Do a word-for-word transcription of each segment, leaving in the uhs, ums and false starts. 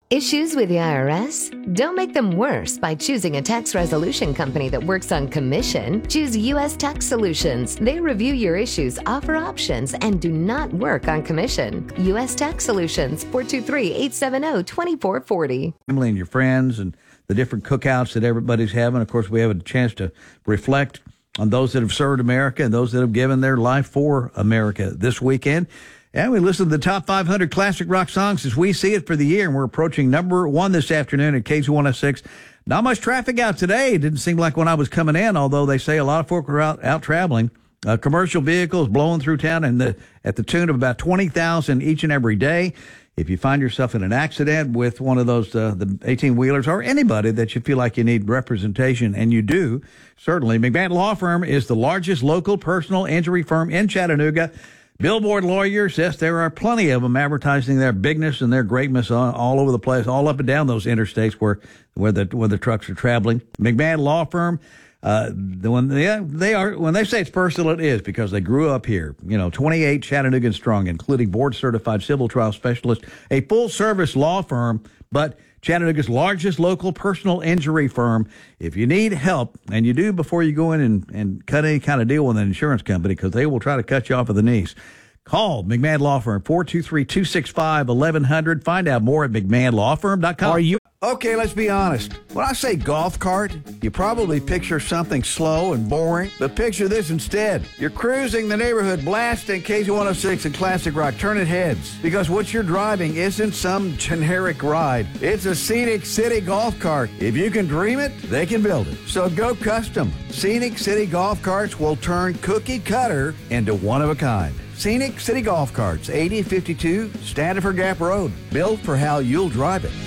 Issues with the I R S? Don't make them worse by choosing a tax resolution company that works on commission. Choose U S Tax Solutions. They review your issues, offer options, and do not work on commission. U S Tax Solutions, four two three, eight seven zero, two four four zero. Family and your friends and the different cookouts that everybody's having. Of course, we have a chance to reflect on those that have served America and those that have given their life for America this weekend. And we listen to the top five hundred classic rock songs as we see it for the year, and we're approaching number one this afternoon at K Z one oh six. Not much traffic out today. It didn't seem like when I was coming in, although they say a lot of folk are out, out traveling. Uh, commercial vehicles blowing through town and the, at the tune of about twenty thousand each and every day. If you find yourself in an accident with one of those, uh, the eighteen-wheelers or anybody that you feel like you need representation, and you do, certainly, McMahon Law Firm is the largest local personal injury firm in Chattanooga. Billboard lawyers, yes, there are plenty of them advertising their bigness and their greatness all, all over the place, all up and down those interstates where where the where the trucks are traveling. McMahon Law Firm, uh, the one yeah, they are when they say it's personal, it is because they grew up here. You know, twenty-eight Chattanoogan strong, including board certified civil trial specialist, a full service law firm, but Chattanooga's largest local personal injury firm. If you need help, and you do before you go in and, and cut any kind of deal with an insurance company, because they will try to cut you off at the knees, call McMahon Law Firm, four two three, two six five, eleven hundred. Find out more at mcmahon law firm dot com. Are you? Okay, let's be honest. When I say golf cart, you probably picture something slow and boring, but picture this instead. You're cruising the neighborhood blasting K Z one oh six and classic rock, turning heads, because what you're driving isn't some generic ride. It's a Scenic City golf cart. If you can dream it, they can build it. So go custom. Scenic City golf carts will turn cookie cutter into one of a kind. Scenic City golf carts, eighty fifty-two Standiford Gap Road, built for how you'll drive it.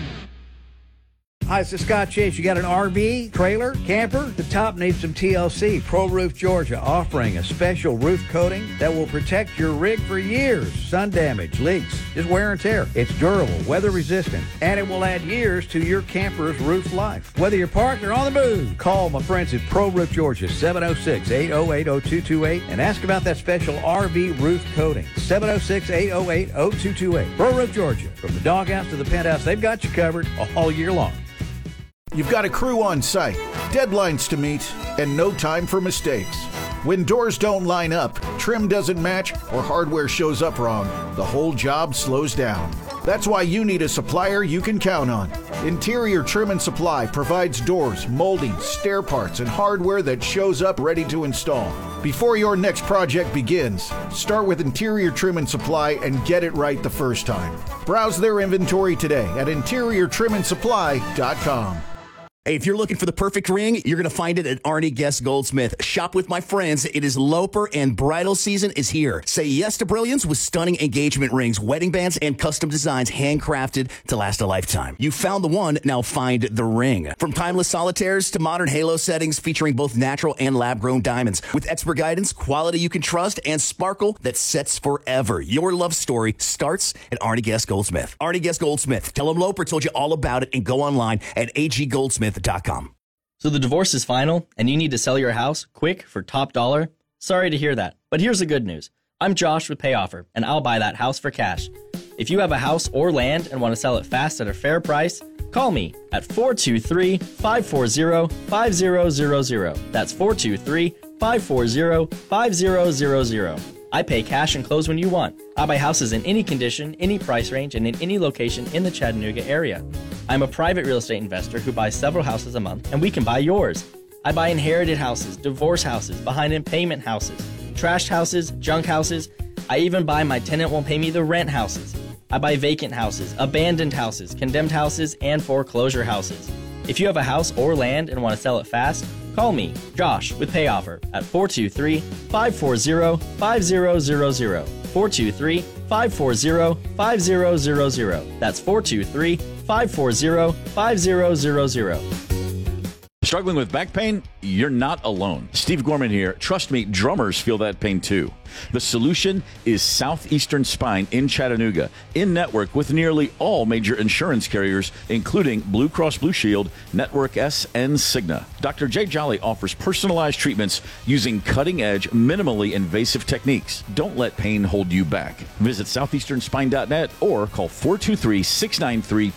Hi, this is Scott Chase. You got an R V, trailer, camper? The top needs some T L C. Pro Roof Georgia offering a special roof coating that will protect your rig for years. Sun damage, leaks, just wear and tear. It's durable, weather resistant, and it will add years to your camper's roof life. Whether you're parked or on the move, call my friends at Pro Roof Georgia, seven oh six, eight oh eight, oh two two eight, and ask about that special R V roof coating. seven oh six, eight oh eight, oh two two eight. Pro Roof Georgia. From the doghouse to the penthouse, they've got you covered all year long. You've got a crew on site, deadlines to meet, and no time for mistakes. When doors don't line up, trim doesn't match, or hardware shows up wrong, the whole job slows down. That's why you need a supplier you can count on. Interior Trim and Supply provides doors, moldings, stair parts, and hardware that shows up ready to install. Before your next project begins, start with Interior Trim and Supply and get it right the first time. Browse their inventory today at interior trim and supply dot com. Hey, if you're looking for the perfect ring, you're going to find it at Arnie Guest Goldsmith. Shop with my friends. It is Loper and bridal season is here. Say yes to brilliance with stunning engagement rings, wedding bands, and custom designs handcrafted to last a lifetime. You found the one, now find the ring. From timeless solitaires to modern halo settings featuring both natural and lab-grown diamonds. With expert guidance, quality you can trust, and sparkle that sets forever. Your love story starts at Arnie Guest Goldsmith. Arnie Guest Goldsmith. Tell them Loper told you all about it and go online at a g goldsmith dot com. So the divorce is final, and you need to sell your house quick for top dollar? Sorry to hear that, but here's the good news. I'm Josh with PayOffer, and I'll buy that house for cash. If you have a house or land and want to sell it fast at a fair price, call me at four two three, five four zero, five zero zero zero. That's four two three, five four zero, five zero zero zero. I pay cash and close when you want. I buy houses in any condition, any price range, and in any location in the Chattanooga area. I'm a private real estate investor who buys several houses a month, and we can buy yours. I buy inherited houses, divorce houses, behind-in-payment houses, trashed houses, junk houses. I even buy my tenant won't pay me the rent houses. I buy vacant houses, abandoned houses, condemned houses, and foreclosure houses. If you have a house or land and want to sell it fast, call me, Josh, with PayOffer at four two three, five four zero, five zero zero zero. four two three, five four zero, five zero zero zero. That's four two three, five four zero, five zero zero zero. Struggling with back pain? You're not alone. Steve Gorman here. Trust me, drummers feel that pain too. The solution is Southeastern Spine in Chattanooga, in network with nearly all major insurance carriers, including Blue Cross Blue Shield, Network S, and Cigna. Doctor Jay Jolly offers personalized treatments using cutting-edge, minimally invasive techniques. Don't let pain hold you back. Visit southeastern spine dot net or call four two three, six nine three,